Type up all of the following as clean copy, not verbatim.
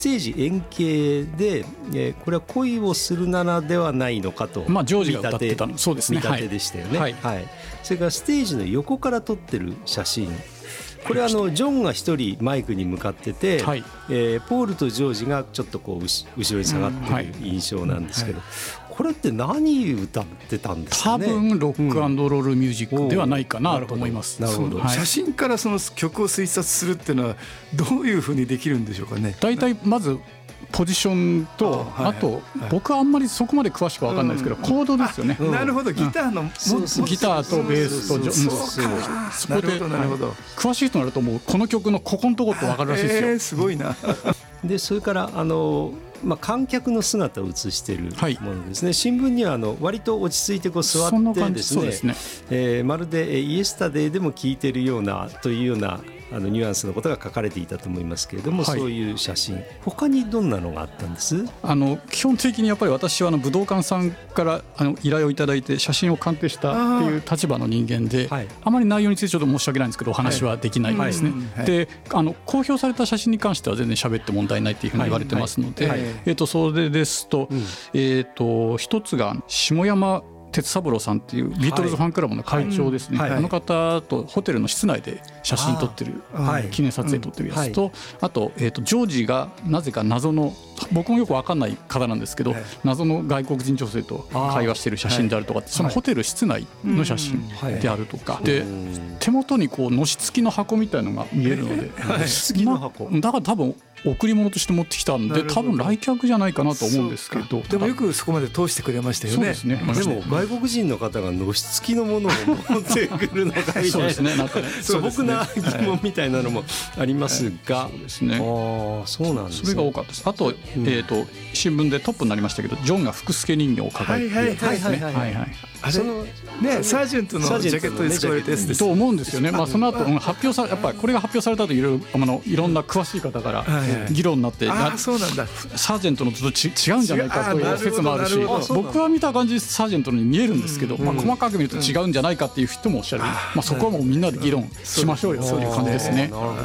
ステージ円形で、これは恋をするならではないのかと、 ジョージが歌ってたの、そうですね、 見立てでしたよね、 はいそれからステージの横から撮ってる写真、これはジョンが一人マイクに向かってて、ポールとジョージがちょっとこう後ろに下がってる印象なんですけど、これって何歌ってたんですかね。 多分ロック&ロールミュージックではないかなと思います。 なるほど、写真からその曲を推察するっていうのはどういうふうにできるんでしょうかね。 だいたいまずポジションと、あと僕はあんまりそこまで詳しく分かんないですけど、コードですよね。 なるほど、ギターのギターとベースとそこで詳しい人になるともうこの曲のここのとこって分かるらしいですよ。 すごいな。 でそれから観客の姿を映しているものですね、新聞には割と落ち着いてこう座ってですね、まるでイエスタデーでも聴いているようなというようなニュアンスのことが書かれていたと思いますけれども、そういう写真、他にどんなのがあったんです？ 基本的にやっぱり私は武道館さんから依頼をいただいて写真を鑑定したっていう立場の人間で、あまり内容についてちょっと申し訳ないんですけどお話はできないんですね。で公表された写真に関しては全然喋って問題ないっていうふうに言われてますので、それですと、一つが下山哲三郎さんっていうビートルズファンクラブの会長ですね、あの方とホテルの室内で写真撮ってる、記念撮影撮ってるやつと、あと、ジョージがなぜか謎の、僕もよく分かんない方なんですけど、謎の外国人女性と会話してる写真であるとか、そのホテル室内の写真であるとかで、手元にこうのし付きの箱みたいのが見えるので、 のし付きの箱だから多分贈り物として持ってきたんで、多分来客じゃないかなと思うんですけど、 でもよくそこまで通してくれましたよね。 そうですね。 でも外国人の方がのし付きのものを持ってくるのかみたいなそうですね、なんかね、 素朴な疑問みたいなのもありますが、 そうですね。 そうなんですね。 それが多かったです。あと、新聞でトップになりましたけど、ジョンが福助人形を抱えているですね。 あれね、サージェントのジャケットで使われたやつですと思うんですよね。その後発表され、やっぱりこれが発表された後いろんな詳しい方から議論になって、 そうなんだ、 サージェントのと違うんじゃないかという説もあるし、僕は見た感じサージェントに見えるんですけど、細かく見ると違うんじゃないかっていう人もおっしゃる。そこはもうみんなで議論しましょうよ、そういう感じですね。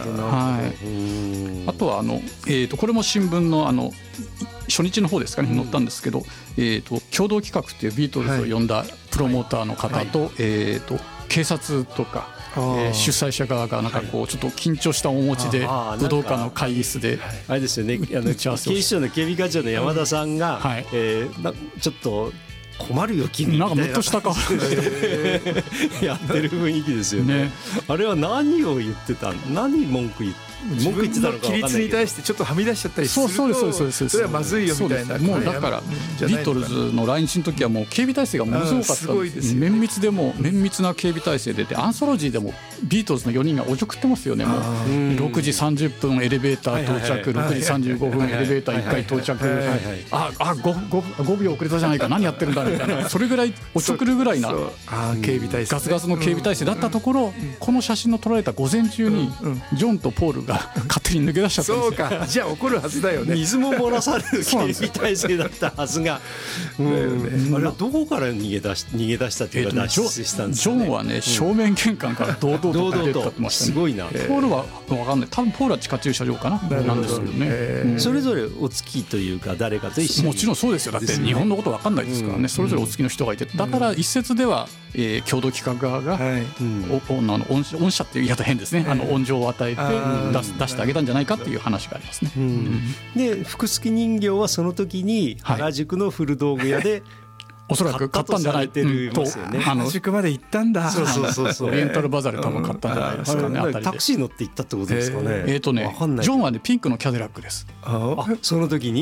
あとはこれも新聞の初日の方ですかね、載ったんですけど、共同企画っていうビートルズを呼んだプロモーターの方と、警察とか、主催者側がなんかこうちょっと緊張した面持ちで武道館の会議室であれですよね、警視庁の警備課長の山田さんが、ちょっと困るよ君みたいな、 なんかムッとした顔でやってる雰囲気ですよね。あれは何を言ってたの？何文句言って自分の規律に対してちょっとはみ出しちゃったりすると、それはまずいよみたいな。 もうだからビートルズの来日の時はもう警備体制がものすごかったんです。綿密でも綿密な警備体制で、アンソロジーでもビートルズの4人がおちょくってますよね。もう6時30分エレベーター到着、6時35分エレベーター1回到着、5秒遅れたじゃないか、何やってるんだみたいな、それぐらいおちょくるぐらいな警備体制、 ガツガツの警備体制だったところ、この写真の撮られた午前中にジョンとポールが勝手に抜け出しちゃったんですよ。 そうか、じゃあ怒るはずだよね。 水も漏らされる警備体制だったはずが、あれはどこから逃げ出したというか脱出したんですかね。 ジョンはね、正面玄関から堂々と出てってましたね。 すごいな。 ポールは分かんない、多分ポールは地下駐車場かななんですけどね。それぞれお付きというか誰かと一緒に、 もちろんそうですよ。だって日本のこと分かんないですからね。それぞれお付きの人がいて、だから一説では共同企画側が恩赦っていう言い方変ですね、恩情を与えて出してあげたんじゃないかっていう話がありますね。 で福助人形はその時に原宿の古道具屋でおそらく買ったんじゃないと、 原宿まで行ったんだ。 そうレンタルバザーで多分買ったんじゃないですかね。 タクシー乗って行ったってことですかね。 ジョンはねピンクのキャデラックです。 その時に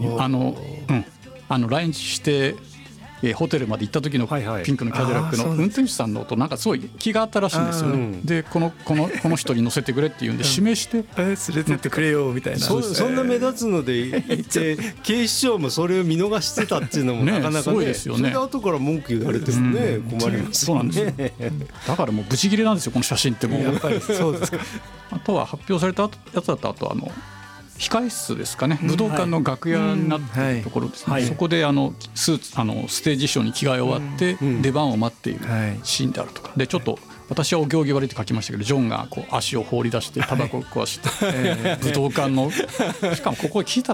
来日してホテルまで行った時のピンクのキャデラックの運転手さんの音、なんかすごい気があったらしいんですよね。でこの人に乗せてくれっていうんで指名して連れてってくれよみたいな。 そんな目立つので行って警視庁もそれを見逃してたっていうのもなかなかね、 すごいですよね。 それで後から文句言われてもね困りますよね。 そうなんですよ。だからもうブチギレなんですよこの写真ってもう。 やっぱりそうですか。 あとは発表されたやつだと、あと控室ですかね、武道館の楽屋になっているところですね。そこでステージ衣装に着替え終わって出番を待っているシーンであるとかで、ちょっと私はお行儀悪いって書きましたけど、ジョンがこう足を放り出してタバコを壊して、武道館のしかもここ聞いた